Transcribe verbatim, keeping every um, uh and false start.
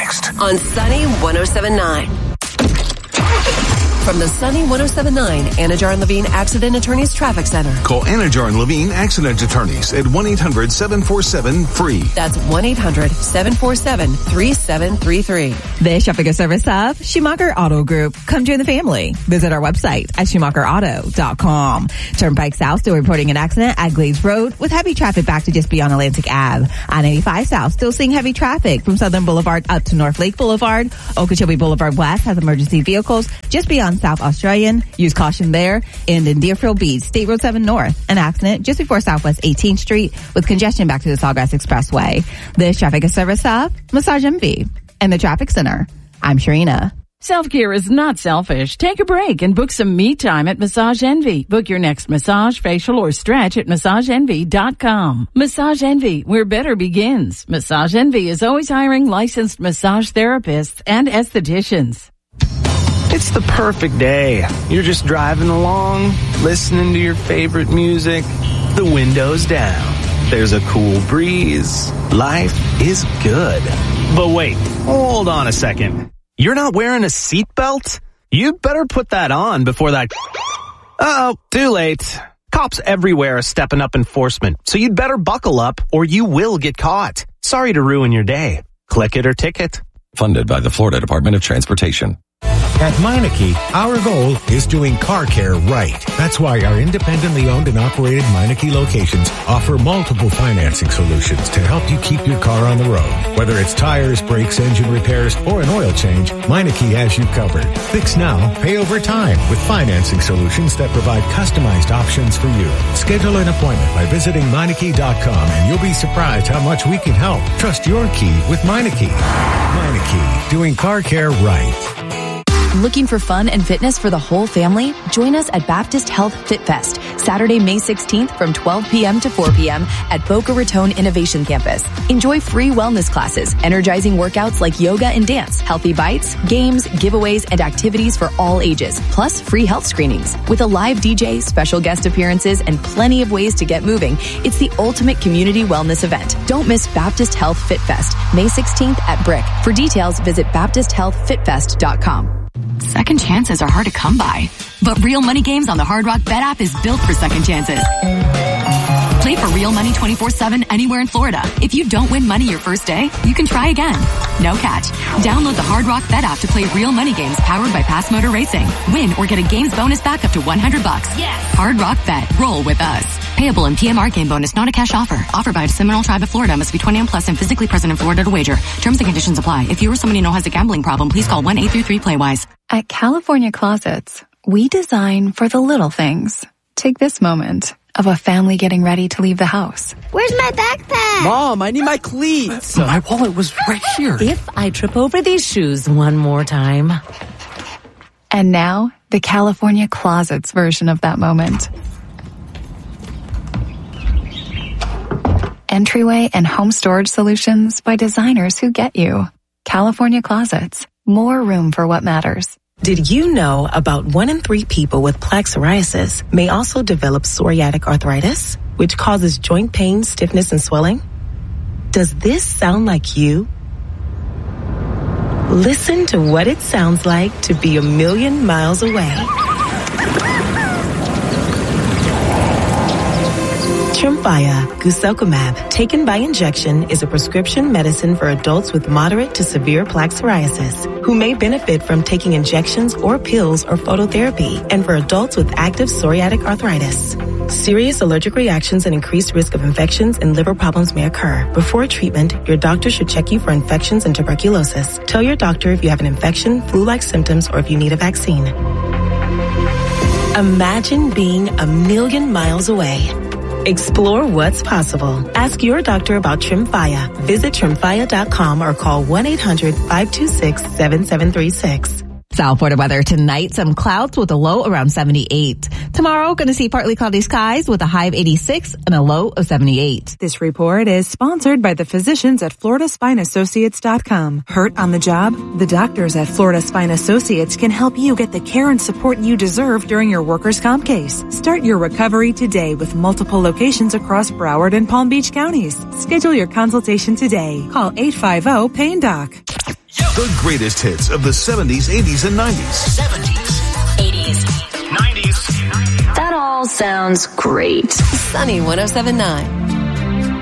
next on Sunny one oh seven point nine. From the Sunny one oh seven point nine Anajar and Levine Accident Attorneys Traffic Center. Call Anajar and Levine Accident Attorneys at one eight hundred seven four seven free. That's one eight hundred seven four seven three seven three three. The traffic service of Schumacher Auto Group. Come join the family. Visit our website at schumacher auto dot com. Turnpike South still reporting an accident at Glades Road with heavy traffic back to just beyond Atlantic Avenue. I ninety-five South still seeing heavy traffic from Southern Boulevard up to North Lake Boulevard. Okeechobee Boulevard West has emergency vehicles just beyond South Australian. Use caution there. And in Deerfield Beach, State Road seven North, an accident just before Southwest eighteenth Street with congestion back to the Sawgrass Expressway. This traffic is service of Massage Envy and the Traffic Center. I'm Sharina. Self-care is not selfish. Take a break and book some me time at Massage Envy. Book your next massage, facial, or stretch at massage envy dot com. Massage Envy, where better begins. Massage Envy is always hiring licensed massage therapists and estheticians. It's the perfect day. You're just driving along, listening to your favorite music, the windows down. There's a cool breeze. Life is good. But wait, hold on a second. You're not wearing a seatbelt? You better put that on before that... Uh-oh, too late. Cops everywhere are stepping up enforcement, so you'd better buckle up or you will get caught. Sorry to ruin your day. Click it or ticket. Funded by the Florida Department of Transportation. At Meineke, our goal is doing car care right. That's why our independently owned and operated Meineke locations offer multiple financing solutions to help you keep your car on the road. Whether it's tires, brakes, engine repairs, or an oil change, Meineke has you covered. Fix now, pay over time with financing solutions that provide customized options for you. Schedule an appointment by visiting Meineke dot com and you'll be surprised how much we can help. Trust your key with Meineke. Meineke, doing car care right. Looking for fun and fitness for the whole family? Join us at Baptist Health Fit Fest, Saturday, May sixteenth from twelve p.m. to four p.m. at Boca Raton Innovation Campus. Enjoy free wellness classes, energizing workouts like yoga and dance, healthy bites, games, giveaways, and activities for all ages, plus free health screenings. With a live D J, special guest appearances, and plenty of ways to get moving, it's the ultimate community wellness event. Don't miss Baptist Health Fit Fest, May sixteenth at Brick. For details, visit baptist health fit fest dot com. Second chances are hard to come by, but Real Money Games on the Hard Rock Bet app is built for second chances. Play for real money twenty-four seven anywhere in Florida. If you don't win money your first day, you can try again. No catch. Download the Hard Rock Bet app to play Real Money Games powered by Pass Motor Racing. Win or get a games bonus back up to one hundred bucks. Yes. Hard Rock Bet. Roll with us. Payable in P M R game bonus, not a cash offer. Offered by the Seminole Tribe of Florida. Must be twenty-one plus and physically present in Florida to wager. Terms and conditions apply. If you or somebody you know has a gambling problem, please call one eight three three play wise. At California Closets, we design for the little things. Take this moment of a family getting ready to leave the house. Where's my backpack? Mom, I need my cleats. My wallet was right here. If I trip over these shoes one more time. And now, the California Closets version of that moment. Entryway and home storage solutions by designers who get you. California Closets. More room for what matters. Did you know about one in three people with plaque psoriasis may also develop psoriatic arthritis, which causes joint pain, stiffness, and swelling? Does this sound like you? Listen to what it sounds like to be a million miles away. Tremfya guselkumab, taken by injection, is a prescription medicine for adults with moderate to severe plaque psoriasis who may benefit from taking injections or pills or phototherapy, and for adults with active psoriatic arthritis. Serious allergic reactions and increased risk of infections and liver problems may occur. Before treatment, your doctor should check you for infections and tuberculosis. Tell your doctor if you have an infection, flu-like symptoms, or if you need a vaccine. Imagine being a million miles away. Explore what's possible. Ask your doctor about Tremfya. Visit tremfya dot com or call one eight hundred five two six seven seven three six. South Florida weather tonight, some clouds with a low around seventy-eight. Tomorrow, going to see partly cloudy skies with a high of eighty-six and a low of seventy-eight. This report is sponsored by the physicians at Florida Spine Associates dot com. Hurt on the job? The doctors at Florida Spine Associates can help you get the care and support you deserve during your workers' comp case. Start your recovery today with multiple locations across Broward and Palm Beach counties. Schedule your consultation today. Call eight five zero pain doc. Yo, The greatest hits of the seventies, eighties, and nineties. seventies, eighties, nineties. That all sounds great. Sunny one oh seven point nine.